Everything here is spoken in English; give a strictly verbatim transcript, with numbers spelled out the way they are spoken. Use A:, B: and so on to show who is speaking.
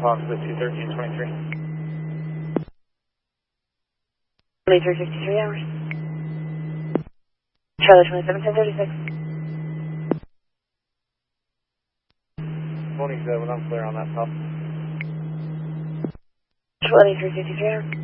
A: approximately two thirteen twenty-three.
B: Charlie three fifty-three hours. Charlie twenty-seven ten thirty-six.
A: twenty-seven, I'm clear on that top.
B: Charlie three fifty-three hours.